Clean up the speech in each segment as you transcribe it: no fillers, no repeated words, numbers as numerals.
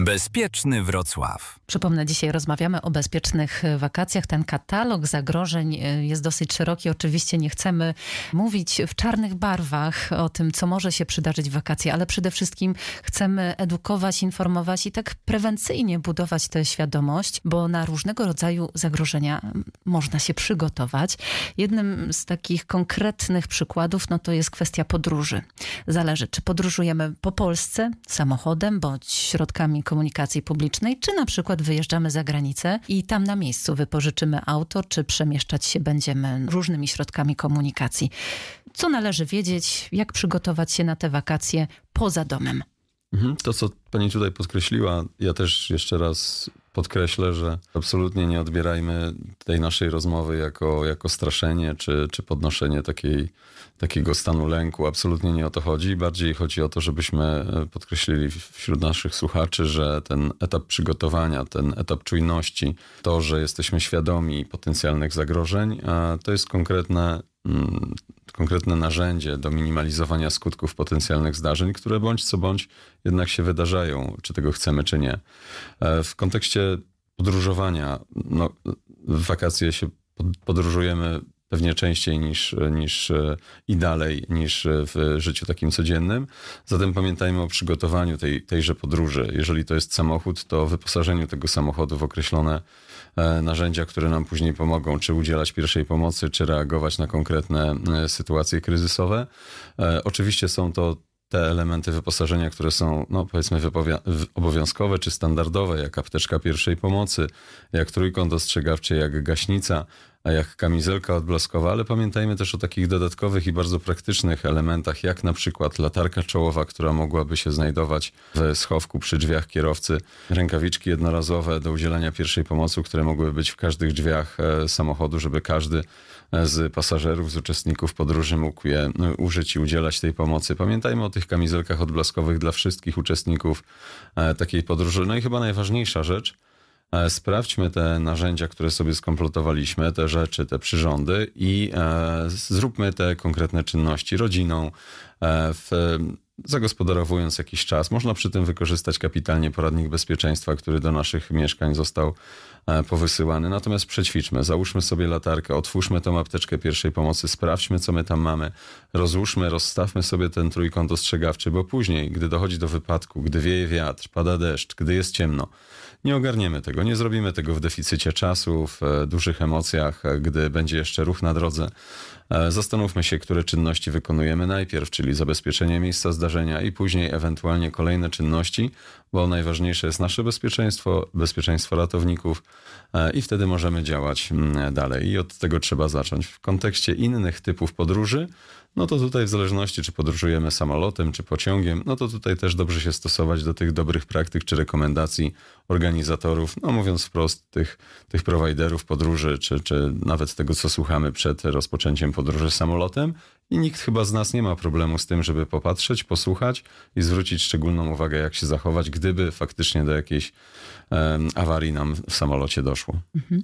Bezpieczny Wrocław. Przypomnę, dzisiaj rozmawiamy o bezpiecznych wakacjach. Ten katalog zagrożeń jest dosyć szeroki. Oczywiście nie chcemy mówić w czarnych barwach o tym, co może się przydarzyć w wakacje, ale przede wszystkim chcemy edukować, informować i tak prewencyjnie budować tę świadomość, bo na różnego rodzaju zagrożenia można się przygotować. Jednym z takich konkretnych przykładów, to jest kwestia podróży. Zależy, czy podróżujemy po Polsce samochodem bądź środkami komunikacji publicznej, czy na przykład wyjeżdżamy za granicę i tam na miejscu wypożyczymy auto, czy przemieszczać się będziemy różnymi środkami komunikacji. Co należy wiedzieć, jak przygotować się na te wakacje poza domem? To, co pani tutaj podkreśliła, ja też jeszcze raz podkreślę, że absolutnie nie odbierajmy tej naszej rozmowy jako straszenie czy podnoszenie takiego stanu lęku. Absolutnie nie o to chodzi. Bardziej chodzi o to, żebyśmy podkreślili wśród naszych słuchaczy, że ten etap przygotowania, ten etap czujności, to, że jesteśmy świadomi potencjalnych zagrożeń, to jest konkretne narzędzie do minimalizowania skutków potencjalnych zdarzeń, które bądź co bądź jednak się wydarzają, czy tego chcemy, czy nie. W kontekście podróżowania, w wakacje się podróżujemy pewnie częściej niż i dalej niż w życiu takim codziennym. Zatem pamiętajmy o przygotowaniu tejże podróży. Jeżeli to jest samochód, to wyposażeniu tego samochodu w określone narzędzia, które nam później pomogą, czy udzielać pierwszej pomocy, czy reagować na konkretne sytuacje kryzysowe. Oczywiście są to te elementy wyposażenia, które są, powiedzmy, obowiązkowe czy standardowe, jak apteczka pierwszej pomocy, jak trójkąt ostrzegawczy, jak gaśnica, a jak kamizelka odblaskowa, ale pamiętajmy też o takich dodatkowych i bardzo praktycznych elementach, jak na przykład latarka czołowa, która mogłaby się znajdować w schowku przy drzwiach kierowcy, rękawiczki jednorazowe do udzielania pierwszej pomocy, które mogłyby być w każdych drzwiach samochodu, żeby każdy z pasażerów, z uczestników podróży mógł je użyć i udzielać tej pomocy. Pamiętajmy o tych kamizelkach odblaskowych dla wszystkich uczestników takiej podróży. I chyba najważniejsza rzecz, sprawdźmy te narzędzia, które sobie skompletowaliśmy, te rzeczy, te przyrządy i zróbmy te konkretne czynności rodziną, zagospodarowując jakiś czas. Można przy tym wykorzystać kapitalnie poradnik bezpieczeństwa, który do naszych mieszkań został powysyłany. Natomiast przećwiczmy, załóżmy sobie latarkę, otwórzmy tą apteczkę pierwszej pomocy, sprawdźmy, co my tam mamy, rozłóżmy, rozstawmy sobie ten trójkąt ostrzegawczy, bo później, gdy dochodzi do wypadku, gdy wieje wiatr, pada deszcz, gdy jest ciemno, nie ogarniemy tego, nie zrobimy tego w deficycie czasu, w dużych emocjach, gdy będzie jeszcze ruch na drodze. Zastanówmy się, które czynności wykonujemy najpierw, czyli zabezpieczenie miejsca zdarzenia i później ewentualnie kolejne czynności, bo najważniejsze jest nasze bezpieczeństwo, bezpieczeństwo ratowników i wtedy możemy działać dalej. I od tego trzeba zacząć. W kontekście innych typów podróży, to tutaj w zależności, czy podróżujemy samolotem, czy pociągiem, to tutaj też dobrze się stosować do tych dobrych praktyk, czy rekomendacji organizatorów, mówiąc wprost, tych prowajderów podróży, czy nawet tego, co słuchamy przed rozpoczęciem podróży samolotem. I nikt chyba z nas nie ma problemu z tym, żeby popatrzeć, posłuchać i zwrócić szczególną uwagę, jak się zachować, gdyby faktycznie do jakiejś awarii nam w samolocie doszło.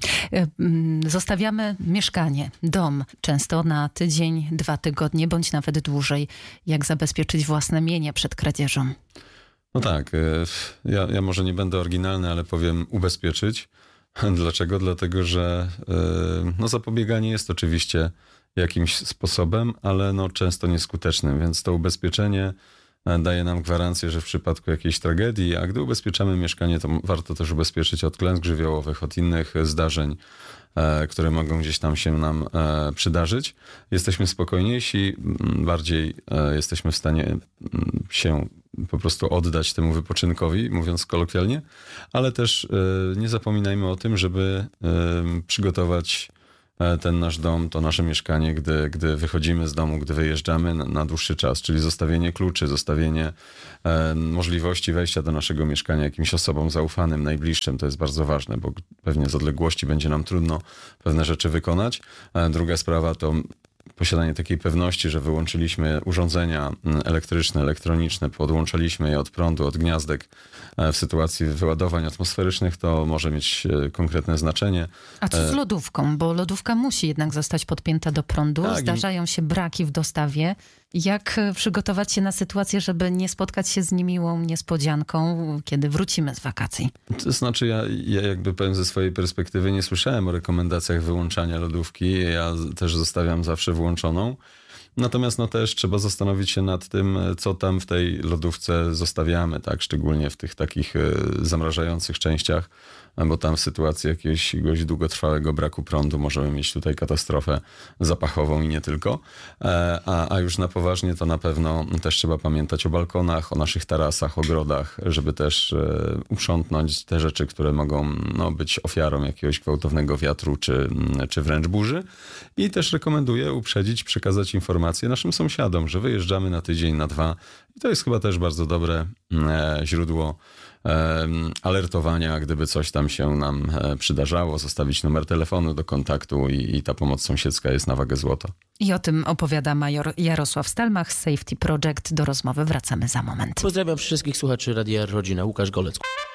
Zostawiamy mieszkanie, dom, często na tydzień, 2 tygodnie, bądź nawet dłużej. Jak zabezpieczyć własne mienie przed kradzieżą? Tak, ja może nie będę oryginalny, ale powiem ubezpieczyć. Dlaczego? Dlatego, że zapobieganie jest oczywiście jakimś sposobem, ale często nieskutecznym, więc to ubezpieczenie daje nam gwarancję, że w przypadku jakiejś tragedii, a gdy ubezpieczamy mieszkanie, to warto też ubezpieczyć od klęsk żywiołowych, od innych zdarzeń, które mogą gdzieś tam się nam przydarzyć. Jesteśmy spokojniejsi, bardziej jesteśmy w stanie się po prostu oddać temu wypoczynkowi, mówiąc kolokwialnie, ale też nie zapominajmy o tym, żeby przygotować ten nasz dom, to nasze mieszkanie, gdy wychodzimy z domu, gdy wyjeżdżamy na dłuższy czas, czyli zostawienie kluczy, zostawienie możliwości wejścia do naszego mieszkania jakimś osobom zaufanym, najbliższym, to jest bardzo ważne, bo pewnie z odległości będzie nam trudno pewne rzeczy wykonać. Druga sprawa to posiadanie takiej pewności, że wyłączyliśmy urządzenia elektryczne, elektroniczne, podłączaliśmy je od prądu, od gniazdek w sytuacji wyładowań atmosferycznych, to może mieć konkretne znaczenie. A co z lodówką? Bo lodówka musi jednak zostać podpięta do prądu. Tak, zdarzają się braki w dostawie. Jak przygotować się na sytuację, żeby nie spotkać się z niemiłą niespodzianką, kiedy wrócimy z wakacji? To znaczy ja jakby powiem ze swojej perspektywy nie słyszałem o rekomendacjach wyłączania lodówki. Ja też zostawiam zawsze włączoną. Natomiast też trzeba zastanowić się nad tym, co tam w tej lodówce zostawiamy, tak? Szczególnie w tych takich zamrażających częściach, bo tam w sytuacji jakiegoś długotrwałego braku prądu możemy mieć tutaj katastrofę zapachową i nie tylko. A już na poważnie to na pewno też trzeba pamiętać o balkonach, o naszych tarasach, ogrodach, żeby też uprzątnąć te rzeczy, które mogą być ofiarą jakiegoś gwałtownego wiatru czy wręcz burzy. I też rekomenduję uprzedzić, przekazać informacje naszym sąsiadom, że wyjeżdżamy na tydzień, na 2. I to jest chyba też bardzo dobre źródło alertowania, gdyby coś tam się nam przydarzało, zostawić numer telefonu do kontaktu i ta pomoc sąsiedzka jest na wagę złota. I o tym opowiada major Jarosław Stelmach z Safety Project. Do rozmowy wracamy za moment. Pozdrawiam wszystkich słuchaczy Radia Rodzina. Łukasz Golec.